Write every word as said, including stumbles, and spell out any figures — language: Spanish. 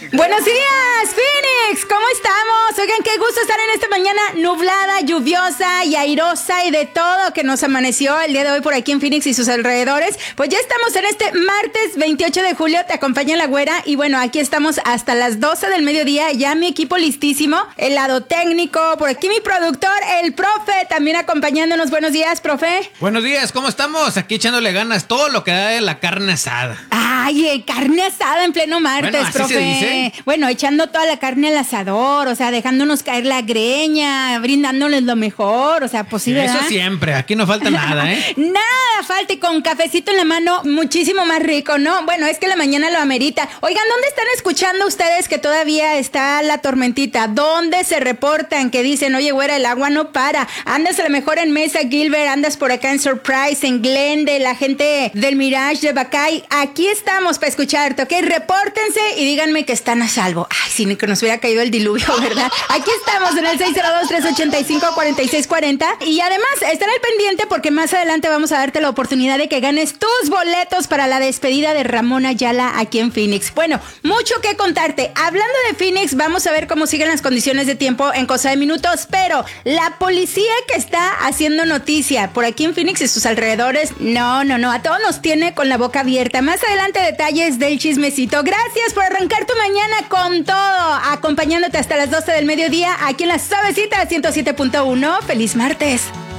Buenos días, Phoenix, ¿cómo estamos? Oigan, qué gusto estar en esta mañana nublada, lluviosa y airosa y de todo que nos amaneció el día de hoy por aquí en Phoenix y sus alrededores. Pues ya estamos en este martes veintiocho de julio, te acompaña la güera y bueno, aquí estamos hasta las doce del mediodía, ya mi equipo listísimo, el lado técnico, por aquí mi productor, el profe, también acompañándonos. Buenos días, profe. Buenos días, ¿cómo estamos? Aquí echándole ganas, todo lo que da de la carne asada. Ay, eh, carne asada en pleno martes, bueno, ¿así profe. se dice? Bueno, echando toda la carne al asador, o sea, dejándonos caer la greña, brindándoles lo mejor, o sea, posible. Eso siempre, aquí no falta nada, ¿eh? Nada falta y con cafecito en la mano, muchísimo más rico, ¿no? Bueno, es que la mañana lo amerita. Oigan, ¿dónde están escuchando ustedes que todavía está la tormentita? ¿Dónde se reportan que dicen, oye, güera, el agua no para? Andas a lo mejor en Mesa, Gilbert, andas por acá en Surprise, en Glendale, la gente del Mirage de Bacay. Aquí estamos para escucharte, ¿ok? Repórtense y díganme que están a salvo. Ay, si ni que nos hubiera caído el diluvio, ¿verdad? Aquí estamos en el seis cero dos, tres ocho cinco, cuatro seis cuatro cero y además están al pendiente porque más adelante vamos a darte la oportunidad de que ganes tus boletos para la despedida de Ramón Ayala aquí en Phoenix. Bueno, mucho que contarte. Hablando de Phoenix, vamos a ver cómo siguen las condiciones de tiempo en cosa de minutos, pero la policía que está haciendo noticia por aquí en Phoenix y sus alrededores, no, no, no, a todos nos tiene con la boca abierta. Más adelante detalles del chismecito. Gracias por arrancar tu mañana con todo, acompañándote hasta las doce del mediodía aquí en La Suavecita ciento siete punto uno. ¡Feliz martes!